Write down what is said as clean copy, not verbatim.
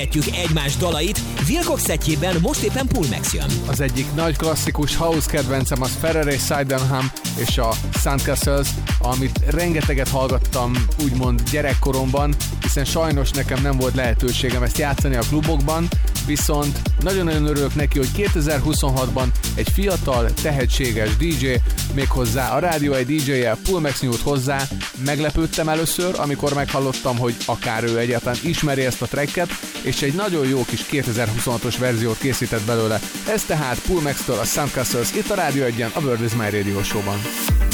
Követjük egymás dalait, Wilcox szettjében most éppen Pullmax jön. Az egyik nagy klasszikus house kedvencem az Ferrari Sydenham és a Sandcastles, amit rengeteget hallgattam úgymond gyerekkoromban, hiszen sajnos nekem nem volt lehetőségem ezt játszani a klubokban, viszont nagyon-nagyon örülök neki, hogy 2026-ban egy fiatal, tehetséges DJ, méghozzá a rádió egy DJ-je Pullmax nyújt hozzá. Meglepődtem először, amikor meghallottam, hogy akár ő egyáltalán ismeri ezt a tracket, és egy nagyon jó kis 2026-os verziót készített belőle. Ez tehát Pullmax-től a Sandcastles itt a Rádió 1-en, a World is My Radio Show-ban.